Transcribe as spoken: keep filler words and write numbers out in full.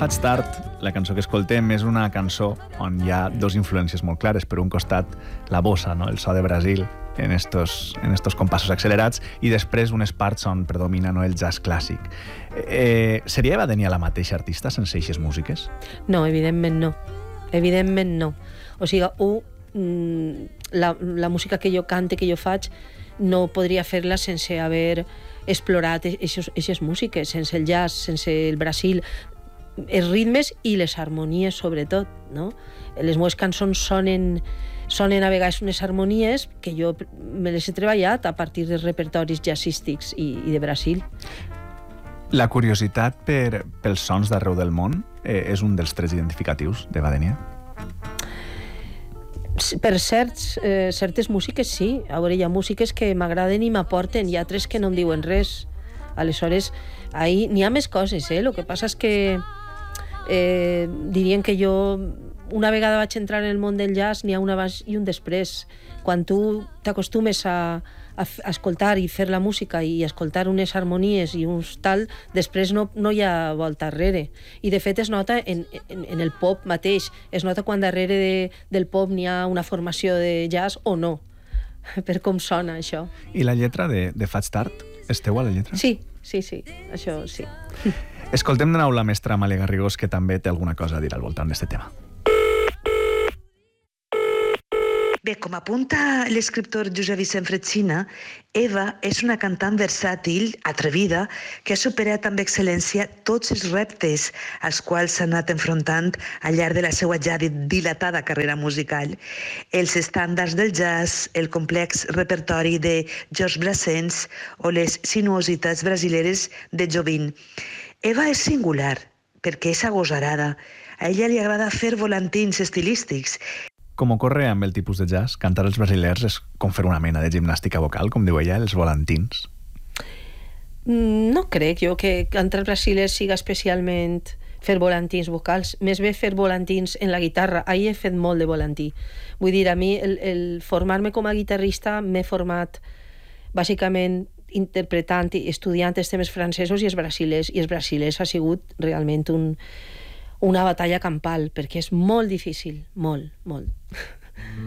Faig tard, la cançó que escoltem, és una cançó on hi ha dos influències molt clares. Per un costat, la bossa, no? El so de Brasil, en estos, en estos compassos accelerats, i després unes parts on predomina, no, el jazz clàssic. Eh, seria Eva Denia la mateixa artista sense eixes músiques? No, evidentment no. Evidentment no. O sigui, un, la, la música que jo cante, que jo faig, no podria fer-la sense haver explorat aquestes músiques, sense el jazz, sense el Brasil, els ritmes i les harmonies, sobretot, no? Les meves cançons sonen, sonen a vegades unes harmonies que jo me les he treballat a partir dels repertoris jazzístics i, i de Brasil. La curiositat per, pels sons d'arreu del món eh, és un dels trets identificatius d'Eva Denia? Per certs, eh, certes músiques sí. A veure, hi ha músiques que m'agraden i m'aporten, hi ha altres que no em diuen res. Aleshores, ahí n'hi ha més coses, eh? El que passa és que eh, dirien que jo una vegada vaig entrar en el món del jazz, n'hi ha un abans i un després. Quan tu t'acostumes a, a, a escoltar i fer la música i escoltar unes harmonies i uns tal, després no, no hi ha volta arrere. I de fet es nota en, en, en el pop mateix, es nota quan darrere de, del pop n'hi ha una formació de jazz o no, per com sona això. I la lletra de, de Faig tard? És teua, la lletra? Sí, sí, sí, això sí. Escoltem de nou la mestra Amàlia Garrigós, que també té alguna cosa a dir al voltant d'aquest tema. Bé, com apunta l'escriptor Josep Vicent Fretxina, Eva és una cantant versàtil, atrevida, que ha superat amb excel·lència tots els reptes als quals s'ha anat enfrontant al llarg de la seva ja dilatada carrera musical. Els estàndards del jazz, el complex repertori de Georges Brassens o les sinuositats brasileres de Jobim. Eva és singular perquè és agosarada. A ella li agrada fer volantins estilístics. Com ocorre amb el tipus de jazz, cantar els brasilers és com fer una mena de gimnàstica vocal, com diu ella, els volantins. No crec jo que cantar els brasilers siga especialment fer volantins vocals. Més bé fer volantins en la guitarra. Ahir he fet molt de volantí. Vull dir, a mi el, el formar-me com a guitarrista m'he format bàsicament interpretant i estudiant els temes francesos i els brasilers, i els brasilers ha sigut realment un... una batalla campal, perquè és molt difícil, molt, molt.